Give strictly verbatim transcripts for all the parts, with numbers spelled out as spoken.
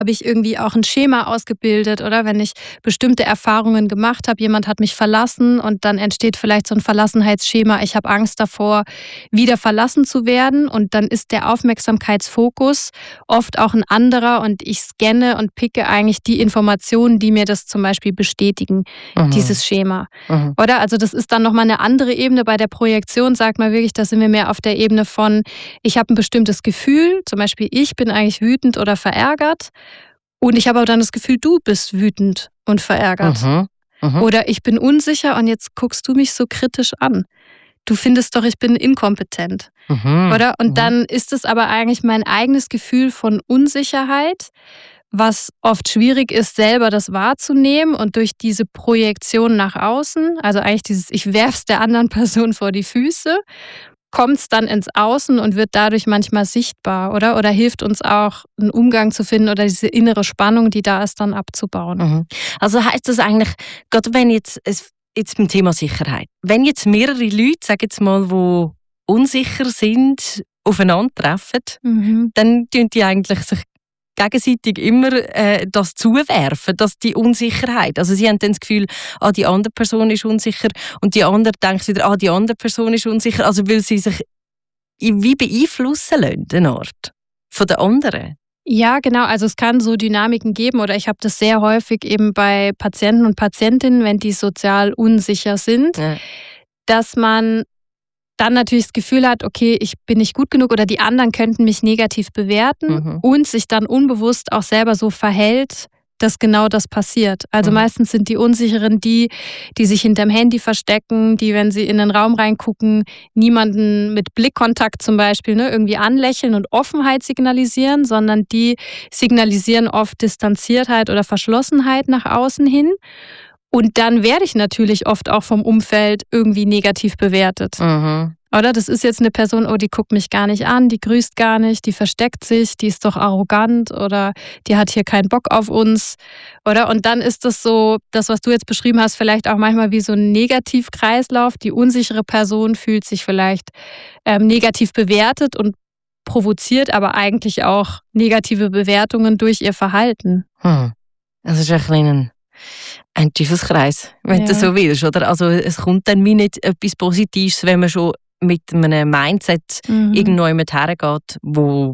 habe ich irgendwie auch ein Schema ausgebildet oder wenn ich bestimmte Erfahrungen gemacht habe, jemand hat mich verlassen und dann entsteht vielleicht so ein Verlassenheitsschema, ich habe Angst davor, wieder verlassen zu werden und dann ist der Aufmerksamkeitsfokus oft auch ein anderer und ich scanne und picke eigentlich die Informationen, die mir das zum Beispiel bestätigen, Mhm. dieses Schema. Mhm. Oder? Also das ist dann nochmal eine andere Ebene. Bei der Projektion sagt man wirklich, da sind wir mehr auf der Ebene von, ich habe ein bestimmtes Gefühl, zum Beispiel ich bin eigentlich wütend oder verärgert und ich habe aber dann das Gefühl, du bist wütend und verärgert. Mhm. Mhm. Oder ich bin unsicher und jetzt guckst du mich so kritisch an. Du findest doch, ich bin inkompetent. Mhm. Oder? Und Mhm. dann ist es aber eigentlich mein eigenes Gefühl von Unsicherheit, was oft schwierig ist, selber das wahrzunehmen und durch diese Projektion nach außen, also eigentlich dieses, ich werf's der anderen Person vor die Füße, kommt es dann ins Außen und wird dadurch manchmal sichtbar, oder? Oder hilft uns auch, einen Umgang zu finden oder diese innere Spannung, die da ist, dann abzubauen. Mhm. Also heisst das eigentlich, gerade wenn jetzt, es, jetzt beim Thema Sicherheit, wenn jetzt mehrere Leute, sagen jetzt mal, die unsicher sind, aufeinandertreffen, Mhm. dann tun die eigentlich sich gegenseitig immer äh, das zuwerfen, dass die Unsicherheit. Also sie haben dann das Gefühl, ah, die andere Person ist unsicher und die andere denkt wieder, ah, die andere Person ist unsicher. Also weil sie sich wie beeinflussen lassen, eine Art, von der anderen. Ja, genau. Also es kann so Dynamiken geben oder ich habe das sehr häufig eben bei Patienten und Patientinnen, wenn die sozial unsicher sind, Ja. dass man dann natürlich das Gefühl hat, okay, ich bin nicht gut genug oder die anderen könnten mich negativ bewerten Mhm. und sich dann unbewusst auch selber so verhält, dass genau das passiert. Also Mhm. meistens sind die Unsicheren die, die sich hinterm Handy verstecken, die, wenn sie in den Raum reingucken, niemanden mit Blickkontakt zum Beispiel ne, irgendwie anlächeln und Offenheit signalisieren, sondern die signalisieren oft Distanziertheit oder Verschlossenheit nach außen hin. Und dann werde ich natürlich oft auch vom Umfeld irgendwie negativ bewertet. Mhm. Oder das ist jetzt eine Person, oh, die guckt mich gar nicht an, die grüßt gar nicht, die versteckt sich, die ist doch arrogant oder die hat hier keinen Bock auf uns. Oder? Und dann ist das so, das, was du jetzt beschrieben hast, vielleicht auch manchmal wie so ein Negativkreislauf. Die unsichere Person fühlt sich vielleicht ähm, negativ bewertet und provoziert aber eigentlich auch negative Bewertungen durch ihr Verhalten. Hm. Das ist ein bisschen ein Teufelskreis, wenn Ja. du so willst. Oder? Also es kommt dann wie nicht etwas Positives, wenn man schon mit einem Mindset Mhm. irgendwo jemand hergeht, wo,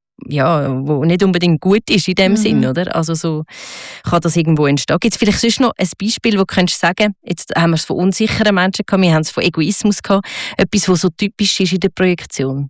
ja, wo nicht unbedingt gut ist in dem Mhm. Sinn. Oder? Also so kann das irgendwo entstehen. Gibt es vielleicht sonst noch ein Beispiel, wo du könntest sagen, jetzt haben wir es von unsicheren Menschen gehabt, wir haben es von Egoismus gehabt, etwas, was so typisch ist in der Projektion?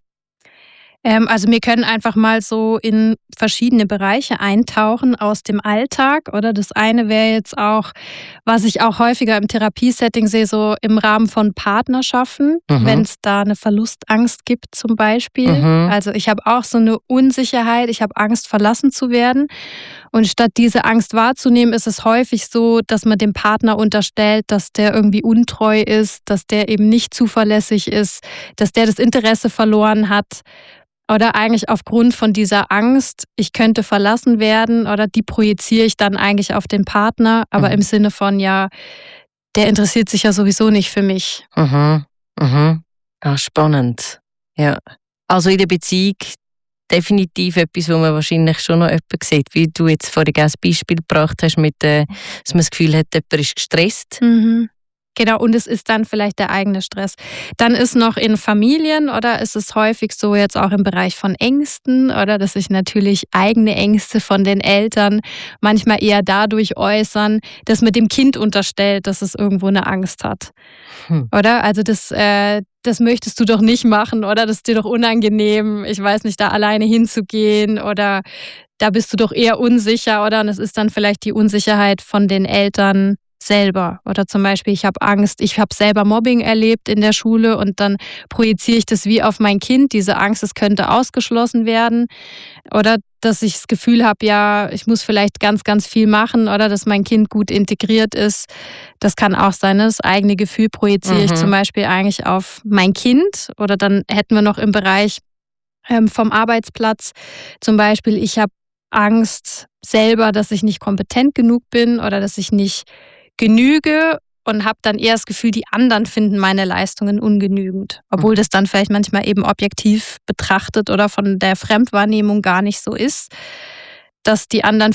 Ähm, also wir können einfach mal so in verschiedene Bereiche eintauchen aus dem Alltag. Oder das eine wäre jetzt auch, was ich auch häufiger im Therapiesetting sehe, so im Rahmen von Partnerschaften, Mhm. wenn es da eine Verlustangst gibt zum Beispiel. Mhm. Also ich habe auch so eine Unsicherheit, ich habe Angst, verlassen zu werden. Und statt diese Angst wahrzunehmen, ist es häufig so, dass man dem Partner unterstellt, dass der irgendwie untreu ist, dass der eben nicht zuverlässig ist, dass der das Interesse verloren hat. Oder eigentlich aufgrund von dieser Angst, ich könnte verlassen werden, oder die projiziere ich dann eigentlich auf den Partner, aber Mhm. im Sinne von, ja, der interessiert sich ja sowieso nicht für mich. Mhm. Mhm. Ah, spannend. Ja. Also in der Beziehung definitiv etwas, wo man wahrscheinlich schon noch jemanden sieht, wie du jetzt vorhin als Beispiel gebracht hast, mit, äh, dass man das Gefühl hat, jemand ist gestresst. Mhm. Genau, und es ist dann vielleicht der eigene Stress. Dann ist noch in Familien oder ist es häufig so jetzt auch im Bereich von Ängsten oder dass sich natürlich eigene Ängste von den Eltern manchmal eher dadurch äußern, dass man dem Kind unterstellt, dass es irgendwo eine Angst hat. Hm. Oder? Also das, äh, das möchtest du doch nicht machen oder das ist dir doch unangenehm, ich weiß nicht, da alleine hinzugehen oder da bist du doch eher unsicher oder und es ist dann vielleicht die Unsicherheit von den Eltern selber. Oder zum Beispiel, ich habe Angst, ich habe selber Mobbing erlebt in der Schule und dann projiziere ich das wie auf mein Kind, diese Angst, es könnte ausgeschlossen werden. Oder dass ich das Gefühl habe, ja, ich muss vielleicht ganz, ganz viel machen oder dass mein Kind gut integriert ist. Das kann auch sein, das eigene Gefühl projiziere Mhm. ich zum Beispiel eigentlich auf mein Kind. Oder dann hätten wir noch im Bereich ähm, vom Arbeitsplatz zum Beispiel, ich habe Angst selber, dass ich nicht kompetent genug bin oder dass ich nicht genüge und habe dann eher das Gefühl, die anderen finden meine Leistungen ungenügend. Obwohl Mhm. das dann vielleicht manchmal eben objektiv betrachtet oder von der Fremdwahrnehmung gar nicht so ist. dass die anderen